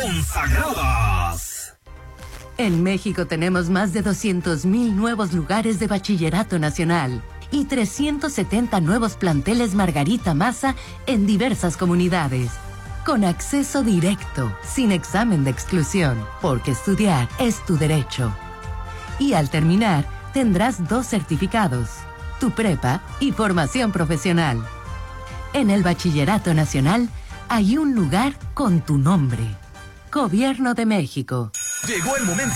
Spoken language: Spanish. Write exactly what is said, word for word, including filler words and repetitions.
consagradas. En México tenemos más de doscientos mil nuevos lugares de bachillerato nacional y trescientos setenta nuevos planteles Margarita Maza en diversas comunidades. Con acceso directo, sin examen de exclusión, porque estudiar es tu derecho. Y al terminar, tendrás dos certificados, tu prepa y formación profesional. En el Bachillerato Nacional hay un lugar con tu nombre. Gobierno de México. Llegó el momento